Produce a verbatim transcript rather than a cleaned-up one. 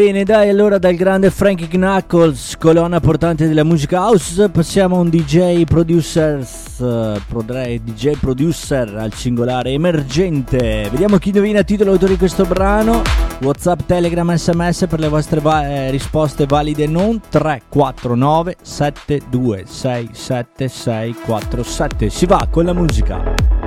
Bene, dai, allora dal grande Frankie Knuckles, colonna portante della musica house, passiamo a un D J producers, uh, D J producer al singolare emergente. Vediamo chi indovina il titolo e autore di questo brano. WhatsApp, Telegram, S M S per le vostre va- eh, risposte valide non. Tre quattro nove sette due sei sette sei quattro sette. Si va con la musica.